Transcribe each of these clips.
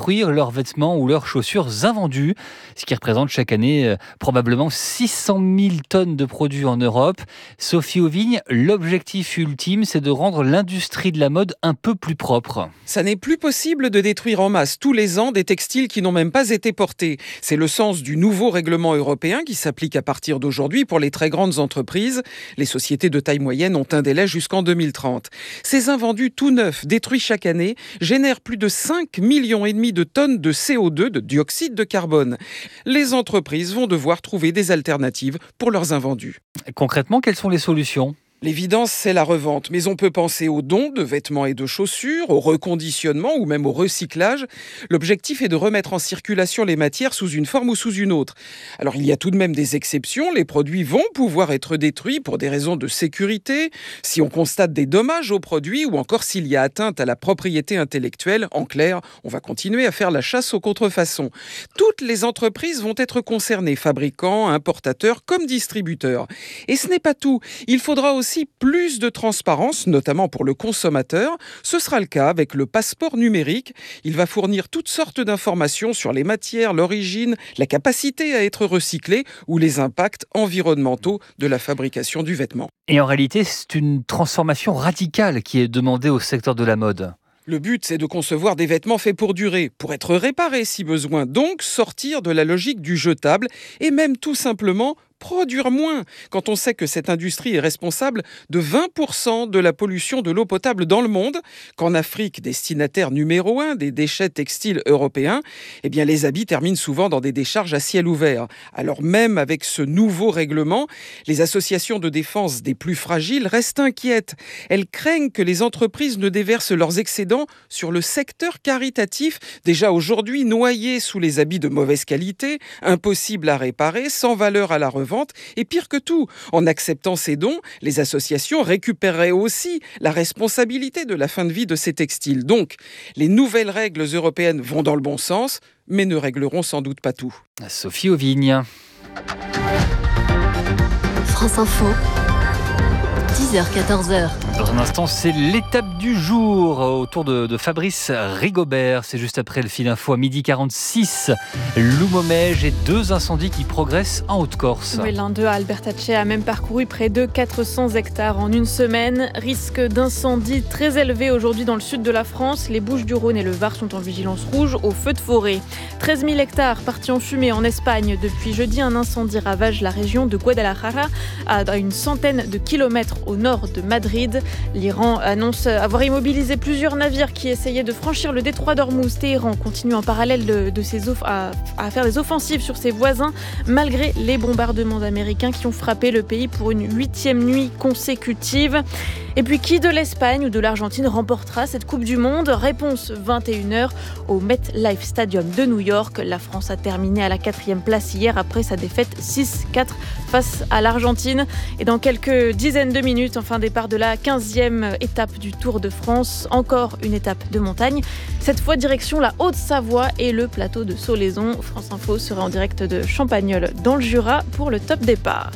détruire leurs vêtements ou leurs chaussures invendus, ce qui représente chaque année probablement 600 000 tonnes de produits en Europe. Sophie Auvigne, l'objectif ultime, c'est de rendre l'industrie de la mode un peu plus propre. Ça n'est plus possible de détruire en masse tous les ans des textiles qui n'ont même pas été portés. C'est le sens du nouveau règlement européen qui s'applique à partir d'aujourd'hui pour les très grandes entreprises. Les sociétés de taille moyenne ont un délai jusqu'en 2030. Ces invendus tout neufs, détruits chaque année, génèrent plus de 5,5 millions de tonnes de CO2, de dioxyde de carbone. Les entreprises vont devoir trouver des alternatives pour leurs invendus. Concrètement, quelles sont les solutions ? L'évidence, c'est la revente, mais on peut penser aux dons de vêtements et de chaussures, au reconditionnement ou même au recyclage. L'objectif est de remettre en circulation les matières sous une forme ou sous une autre. Alors il y a tout de même des exceptions, les produits vont pouvoir être détruits pour des raisons de sécurité, si on constate des dommages aux produits ou encore s'il y a atteinte à la propriété intellectuelle. En clair, on va continuer à faire la chasse aux contrefaçons. Toutes les entreprises vont être concernées, fabricants, importateurs comme distributeurs. Et ce n'est pas tout, il faudra aussi plus de transparence, notamment pour le consommateur. Ce sera le cas avec le passeport numérique. Il va fournir toutes sortes d'informations sur les matières, l'origine, la capacité à être recyclé ou les impacts environnementaux de la fabrication du vêtement. Et en réalité, c'est une transformation radicale qui est demandée au secteur de la mode. Le but, c'est de concevoir des vêtements faits pour durer, pour être réparés si besoin, donc sortir de la logique du jetable et même tout simplement produire moins, quand on sait que cette industrie est responsable de 20% de la pollution de l'eau potable dans le monde, qu'en Afrique, destinataire numéro 1 des déchets textiles européens, eh bien les habits terminent souvent dans des décharges à ciel ouvert. Alors même avec ce nouveau règlement, les associations de défense des plus fragiles restent inquiètes. Elles craignent que les entreprises ne déversent leurs excédents sur le secteur caritatif, déjà aujourd'hui noyé sous les habits de mauvaise qualité, impossible à réparer, sans valeur à la revente. Et pire que tout, en acceptant ces dons, les associations récupéreraient aussi la responsabilité de la fin de vie de ces textiles. Donc, les nouvelles règles européennes vont dans le bon sens, mais ne régleront sans doute pas tout. Sophie Auvigne. France Info, 10h-14h. Dans un instant, c'est l'étape du jour autour de Fabrice Rigobert. C'est juste après le fil info à 12h46. Loumomège et 2 incendies qui progressent en Haute-Corse. Oui, l'un d'eux à Albertache a même parcouru près de 400 hectares en une semaine. Risque d'incendie très élevé aujourd'hui dans le sud de la France. Les Bouches-du-Rhône et le Var sont en vigilance rouge au feu de forêt. 13 000 hectares partis en fumée en Espagne. Depuis jeudi, un incendie ravage la région de Guadalajara à une centaine de kilomètres au nord de Madrid. L'Iran annonce avoir immobilisé plusieurs navires qui essayaient de franchir le détroit d'Ormuz. Téhéran continue en parallèle à faire des offensives sur ses voisins malgré les bombardements américains qui ont frappé le pays pour une 8e nuit consécutive. Et puis qui de l'Espagne ou de l'Argentine remportera cette Coupe du Monde ? Réponse 21h au MetLife Stadium de New York. La France a terminé à la 4e place hier après sa défaite 6-4 face à l'Argentine. Et dans quelques dizaines de minutes, enfin départ de la 15e étape du Tour de France. Encore une étape de montagne. Cette fois direction la Haute-Savoie et le plateau de Solaizon. France Info sera en direct de Champagnole dans le Jura pour le top départ.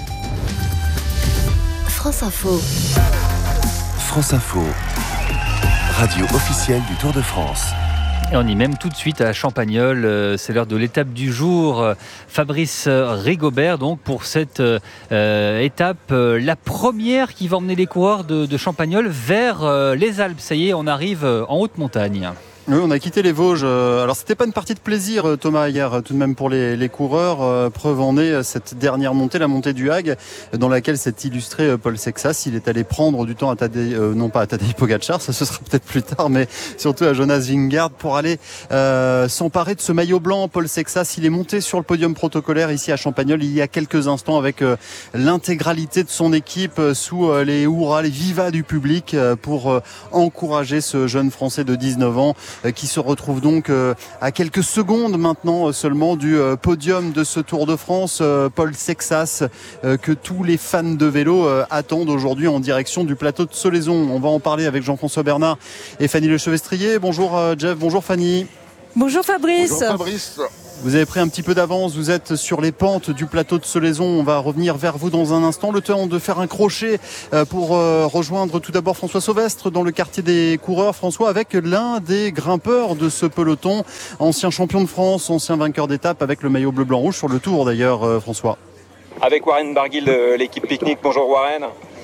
France Info. France Info, radio officielle du Tour de France. Et on y mène tout de suite à Champagnole, c'est l'heure de l'étape du jour. Fabrice Rigobert, donc pour cette étape, la première qui va emmener les coureurs de Champagnole vers les Alpes. Ça y est, on arrive en haute montagne. Oui, on a quitté les Vosges. Alors, c'était pas une partie de plaisir, Thomas, hier, tout de même pour les coureurs. Preuve en est cette dernière montée, la montée du Hag, dans laquelle s'est illustré Paul Sexas. Il est allé prendre du temps à non pas à Tadej Pogačar, ça ce sera peut-être plus tard, mais surtout à Jonas Vingegaard pour aller s'emparer de ce maillot blanc. Paul Sexas, il est monté sur le podium protocolaire ici à Champagnole il y a quelques instants avec l'intégralité de son équipe sous les hurrahs, les vivas du public pour encourager ce jeune Français de 19 ans qui se retrouve donc à quelques secondes maintenant seulement du podium de ce Tour de France. Paul Sexas que tous les fans de vélo attendent aujourd'hui en direction du plateau de Solaizon. On va en parler avec Jean-François Bernard et Fanny Lechevestrier. Bonjour Jeff, bonjour Fanny. Bonjour Fabrice. Bonjour Fabrice. Vous avez pris un petit peu d'avance, vous êtes sur les pentes du plateau de Solaison. On va revenir vers vous dans un instant. Le temps de faire un crochet pour rejoindre tout d'abord François Sauvestre dans le quartier des coureurs. François, avec l'un des grimpeurs de ce peloton, ancien champion de France, ancien vainqueur d'étape avec le maillot bleu-blanc-rouge sur le Tour d'ailleurs, François. Avec Warren Barguil de l'équipe Picnic. Bonjour Warren.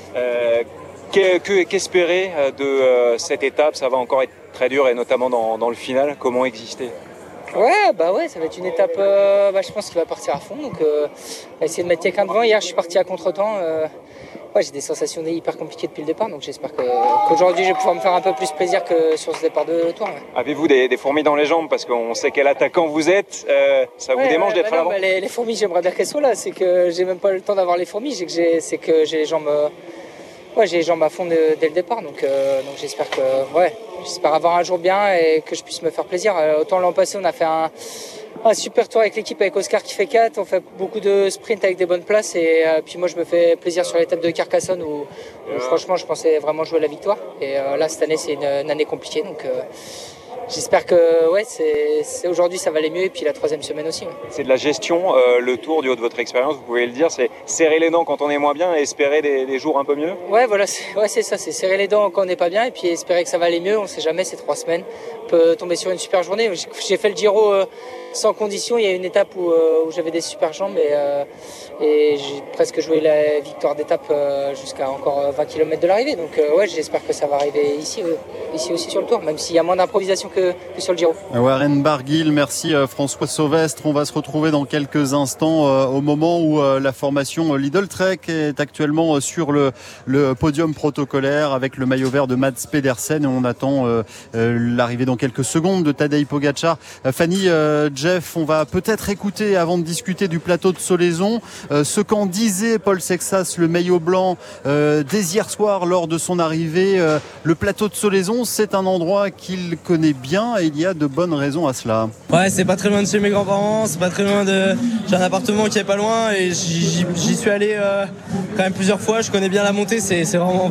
Qu'espérer de cette étape? Ça va encore être très dur et notamment dans le final. Comment exister? Ouais, ça va être une étape, je pense qu'il va partir à fond. Donc, essayer de mettre quelqu'un devant. Hier, je suis parti à contre-temps. J'ai des sensations hyper compliquées depuis le départ. Donc, j'espère qu'aujourd'hui, je vais pouvoir me faire un peu plus plaisir que sur ce départ de Tour. Ouais. Avez-vous des fourmis dans les jambes? Parce qu'on sait quel attaquant vous êtes. Ça vous démange d'être à l'avant? Les fourmis, j'aimerais bien qu'elles soient là. C'est que j'ai même pas le temps d'avoir les fourmis. C'est que j'ai les jambes. J'ai les jambes à fond dès le départ, donc j'espère j'espère avoir un jour bien et que je puisse me faire plaisir. Autant l'an passé, on a fait un super tour avec l'équipe, avec Oscar qui fait 4, on fait beaucoup de sprints avec des bonnes places et puis moi je me fais plaisir sur l'étape de Carcassonne où franchement je pensais vraiment jouer la victoire et là cette année c'est une année compliquée donc j'espère que c'est aujourd'hui ça va aller mieux et puis la troisième semaine aussi. Ouais. C'est de la gestion, le Tour du haut de votre expérience, vous pouvez le dire, c'est serrer les dents quand on est moins bien et espérer des jours un peu mieux. Ouais, voilà, c'est ça, c'est serrer les dents quand on n'est pas bien et puis espérer que ça va aller mieux. On ne sait jamais, c'est 3 semaines, on peut tomber sur une super journée. J'ai fait le Giro sans condition, il y a une étape où j'avais des super jambes et j'ai presque joué la victoire d'étape jusqu'à encore 20 km de l'arrivée. Donc j'espère que ça va arriver ici aussi sur le Tour, même s'il y a moins d'improvisation que sur le Giro. Warren Barguil, merci François Sauvestre. On va se retrouver dans quelques instants au moment où la formation Lidl Trek est actuellement sur le podium protocolaire avec le maillot vert de Mads Pedersen et on attend l'arrivée dans quelques secondes de Tadej Pogačar. Fanny, Jeff, on va peut-être écouter avant de discuter du plateau de Solaison ce qu'en disait Paul Sexas, le maillot blanc, dès hier soir lors de son arrivée. Le plateau de Solaison, c'est un endroit qu'il connaît bien et il y a de bonnes raisons à cela. Ouais, c'est pas très loin de chez mes grands-parents, c'est pas très loin j'ai un appartement qui est pas loin et j'y suis allé quand même plusieurs fois. Je connais bien la montée, c'est vraiment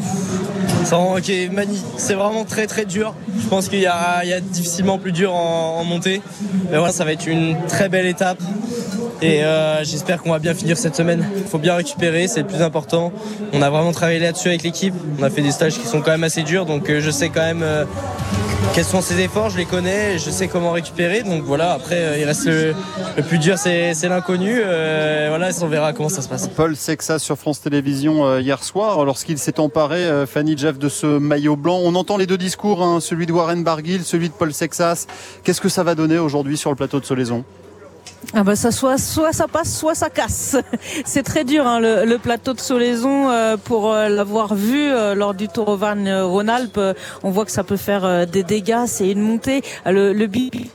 c'est vraiment très très dur. Je pense qu'il y a difficilement plus dur en montée. Mais voilà, ça va être une très belle étape et j'espère qu'on va bien finir cette semaine. Il faut bien récupérer, c'est le plus important. On a vraiment travaillé là-dessus avec l'équipe. On a fait des stages qui sont quand même assez durs, donc je sais quand même quels sont ses efforts, je les connais, je sais comment récupérer. Donc voilà, après il reste le plus dur, c'est l'inconnu. Voilà, on verra comment ça se passe. Paul Sexas sur France Télévisions hier soir, lorsqu'il s'est emparé, Fanny, Jeff, de ce maillot blanc. On entend les deux discours, celui de Warren Barguil, celui de Paul Sexas. Qu'est-ce que ça va donner aujourd'hui sur le plateau de Solaison? Soit ça passe, soit ça casse. C'est très dur le plateau de Solaison pour l'avoir vu lors du Tour Auvergne-Rhône-Alpes. On voit que ça peut faire des dégâts. C'est une montée. Le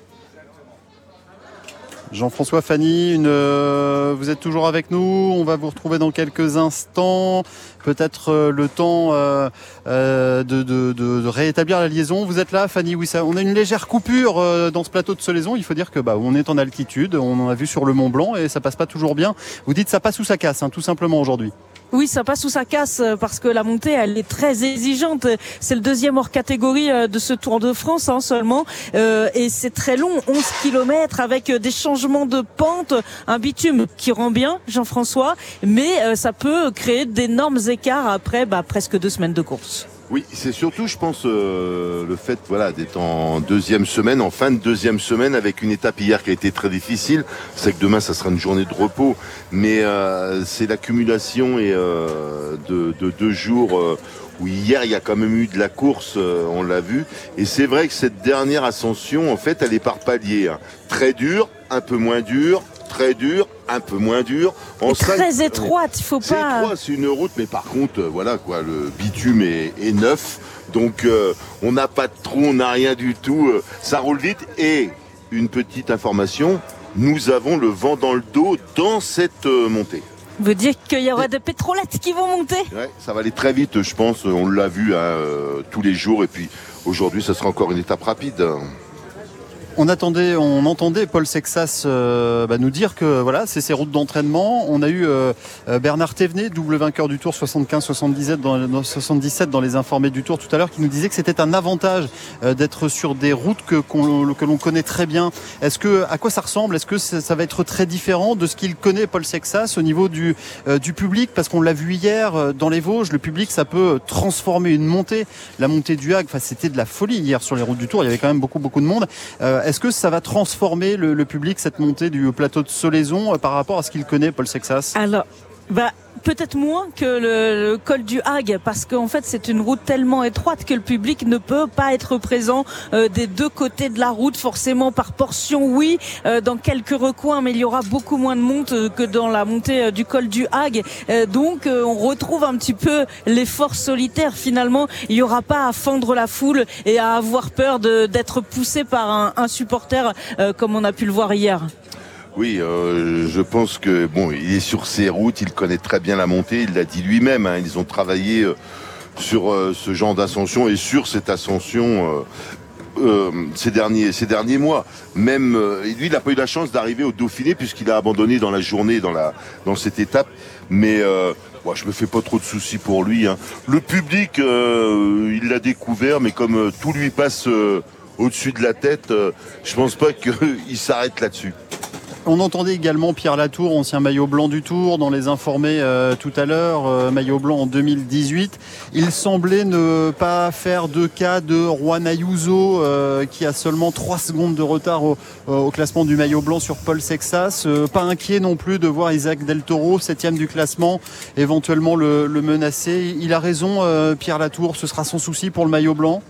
Jean-François, Fanny, vous êtes toujours avec nous. On va vous retrouver dans quelques instants. Peut-être le temps de rétablir la liaison. Vous êtes là, Fanny? Oui, on a une légère coupure dans ce plateau de Solaison. Il faut dire que on est en altitude. On en a vu sur le Mont Blanc et ça passe pas toujours bien. Vous dites ça passe ou ça casse, tout simplement aujourd'hui. Oui, ça passe ou ça casse parce que la montée, elle est très exigeante. C'est le deuxième hors catégorie de ce Tour de France seulement. Et c'est très long, 11 km avec des changements de pente, un bitume qui rend bien, Jean-François, mais ça peut créer d'énormes écarts après presque 2 semaines de course. Oui, c'est surtout, je pense, le fait d'être en deuxième semaine, en fin de deuxième semaine, avec une étape hier qui a été très difficile. C'est que demain, ça sera une journée de repos, mais c'est l'accumulation et de 2 jours où hier, il y a quand même eu de la course, on l'a vu. Et c'est vrai que cette dernière ascension, en fait, elle est par paliers. Très dure, un peu moins dure, très dur, un peu moins dur. Très étroite, il faut pas... C'est étroit, c'est une route, mais par contre, le bitume est neuf. Donc, on n'a pas de trou, on n'a rien du tout. Ça roule vite. Et une petite information, nous avons le vent dans le dos dans cette montée. Veut dire qu'il y aura des pétrolettes qui vont monter? Ouais, ça va aller très vite, je pense. On l'a vu tous les jours. Et puis, aujourd'hui, ça sera encore une étape rapide. On entendait Paul Sexas nous dire que voilà, c'est ses routes d'entraînement. On a eu Bernard Thévenet, double vainqueur du Tour 75-77 dans les informés du Tour tout à l'heure, qui nous disait que c'était un avantage d'être sur des routes que l'on connaît très bien. À quoi ça ressemble ? Est-ce que ça va être très différent de ce qu'il connaît, Paul Sexas, au niveau du public ? Parce qu'on l'a vu hier dans les Vosges, le public, ça peut transformer une montée. La montée du Hag, c'était de la folie hier sur les routes du Tour. Il y avait quand même beaucoup de monde. Est-ce que ça va transformer le public, cette montée du plateau de Solaison, par rapport à ce qu'il connaît, Paul Sexas ? Alors, peut-être moins que le col du Hag, parce qu'en fait c'est une route tellement étroite que le public ne peut pas être présent des deux côtés de la route, forcément par portion, oui, dans quelques recoins, mais il y aura beaucoup moins de monde que dans la montée du col du Hag. Donc on retrouve un petit peu l'effort solitaire finalement. Il n'y aura pas à fendre la foule et à avoir peur d'être poussé par un supporter comme on a pu le voir hier. Oui, je pense que il est sur ses routes, il connaît très bien la montée, il l'a dit lui-même. Ils ont travaillé sur ce genre d'ascension et sur cette ascension ces derniers mois. Même lui, il n'a pas eu la chance d'arriver au Dauphiné puisqu'il a abandonné dans la journée dans cette étape. Mais je me fais pas trop de soucis pour lui. Le public, il l'a découvert, mais comme tout lui passe au-dessus de la tête, je pense pas qu'il s'arrête là-dessus. On entendait également Pierre Latour, ancien maillot blanc du Tour, dans les informés tout à l'heure, maillot blanc en 2018. Il semblait ne pas faire de cas de Juan Ayuso, qui a seulement 3 secondes de retard au classement du maillot blanc sur Paul Sexas. Pas inquiet non plus de voir Isaac Del Toro, 7e du classement, éventuellement le menacer. Il a raison, Pierre Latour, ce sera sans souci pour le maillot blanc.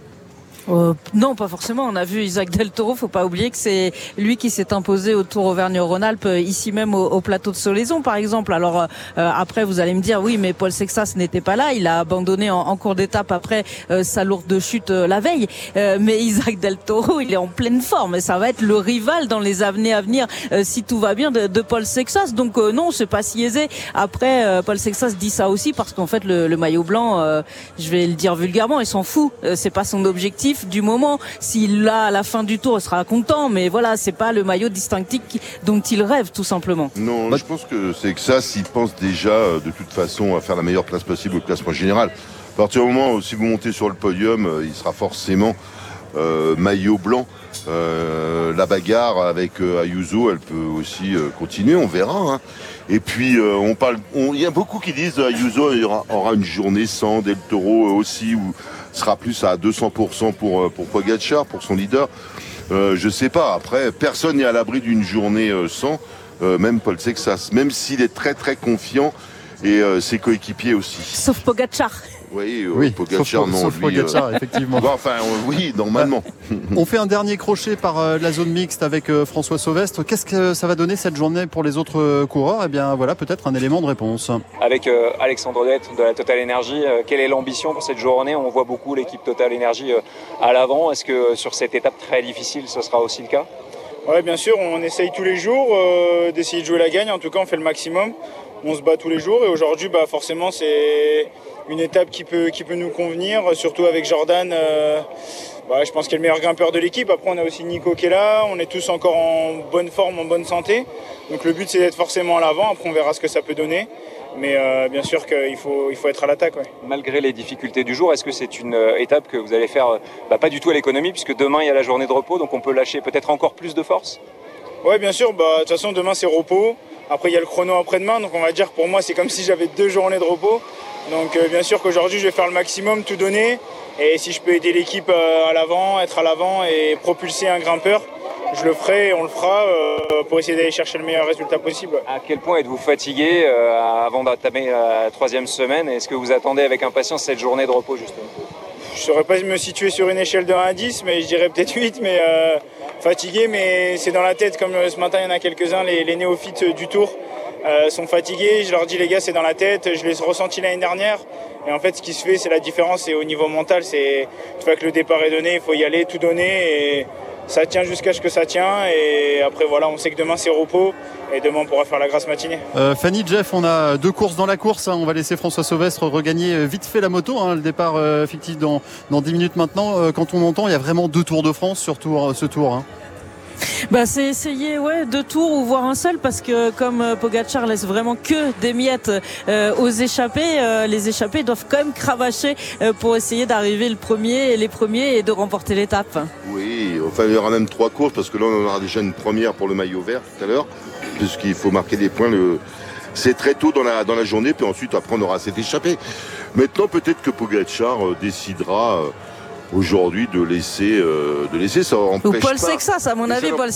Non, pas forcément. On a vu Isaac Del Toro. Faut pas oublier que c'est lui qui s'est imposé au Tour Auvergne-Rhône-Alpes, ici même au plateau de Solaison, par exemple. Alors après, vous allez me dire, oui, mais Paul Sexas n'était pas là. Il a abandonné en cours d'étape après sa lourde chute la veille. Mais Isaac Del Toro, il est en pleine forme. Et ça va être le rival dans les années à venir, si tout va bien, de Paul Sexas. Donc non, c'est pas si aisé. Après, Paul Sexas dit ça aussi parce qu'en fait, le maillot blanc, je vais le dire vulgairement, il s'en fout. C'est pas son objectif du moment. S'il l'a à la fin du Tour, il sera content, mais voilà, c'est pas le maillot distinctif dont il rêve, tout simplement. Non, je pense que c'est que ça, s'il pense déjà de toute façon à faire la meilleure place possible au classement général. À partir du moment où si vous montez sur le podium, il sera forcément maillot blanc. La bagarre avec Ayuso, elle peut aussi continuer, on verra. Et puis il y a beaucoup qui disent Ayuso aura une journée sans, Del Toro aussi, où sera plus à 200% pour Pogačar, pour son leader. Je sais pas. Après, personne n'est à l'abri d'une journée sans, même Paul Sexas, même s'il est très très confiant et ses coéquipiers aussi. Sauf Pogačar. Oui, Pogačar, non. Sauf Pogačar, effectivement. Oui, normalement. On fait un dernier crochet par la zone mixte avec François Sauvestre. Qu'est-ce que ça va donner cette journée pour les autres coureurs ? Eh bien, voilà, peut-être un élément de réponse. Avec Alexandre Dette de la Total Energy, quelle est l'ambition pour cette journée ? On voit beaucoup l'équipe Total Energy à l'avant. Est-ce que sur cette étape très difficile, ce sera aussi le cas ? Oui, bien sûr, on essaye tous les jours d'essayer de jouer la gagne. En tout cas, on fait le maximum. On se bat tous les jours et aujourd'hui, forcément, c'est une étape qui peut nous convenir, surtout avec Jordan. Je pense qu'il est le meilleur grimpeur de l'équipe. Après, on a aussi Nico qui est là. On est tous encore en bonne forme, en bonne santé. Donc le but, c'est d'être forcément à l'avant. Après, on verra ce que ça peut donner. Mais bien sûr qu'il faut être à l'attaque. Ouais. Malgré les difficultés du jour, est-ce que c'est une étape que vous allez faire pas du tout à l'économie, puisque demain, il y a la journée de repos, donc on peut lâcher peut-être encore plus de force ? Oui, bien sûr. De toute façon, demain, c'est repos. Après, il y a le chrono après-demain. Donc on va dire, pour moi, c'est comme si j'avais 2 journées de repos. Donc bien sûr qu'aujourd'hui, je vais faire le maximum, tout donner. Et si je peux aider l'équipe à l'avant, être à l'avant et propulser un grimpeur, je le ferai et on le fera pour essayer d'aller chercher le meilleur résultat possible. À quel point êtes-vous fatigué avant d'entamer la 3e semaine ? Est-ce que vous attendez avec impatience cette journée de repos, justement ? Je ne saurais pas me situer sur une échelle de 1 à 10, mais je dirais peut-être 8. Mais fatigué, mais c'est dans la tête. Comme ce matin, il y en a quelques-uns, les néophytes du Tour sont fatigués. Je leur dis, les gars, c'est dans la tête. Je l'ai ressenti l'année dernière. Et en fait, ce qui se fait, c'est la différence. C'est au niveau mental. C'est une fois que le départ est donné, il faut y aller, tout donner. ça tient jusqu'à ce que ça tient. Et après, voilà, on sait que demain, c'est repos. Et demain, on pourra faire la grasse matinée. Fanny, Jeff, on a 2 courses dans la course. On va laisser François Sauvestre regagner vite fait la moto. Le départ fictif dans 10 minutes maintenant. Quand on entend, il y a vraiment 2 Tours de France sur ce tour. C'est essayer 2 tours ou voire un seul, parce que comme Pogačar laisse vraiment que des miettes aux échappés, les échappés doivent quand même cravacher pour essayer d'arriver les premiers et de remporter l'étape. Oui, enfin il y aura même 3 courses, parce que là on aura déjà une première pour le maillot vert tout à l'heure, puisqu'il faut marquer des points. C'est très tôt dans la journée, puis ensuite après on aura cet échappé. Maintenant peut-être que Pogačar décidera aujourd'hui de laisser ça empêche ou Paul pas. Sexas, à mon avis. Paul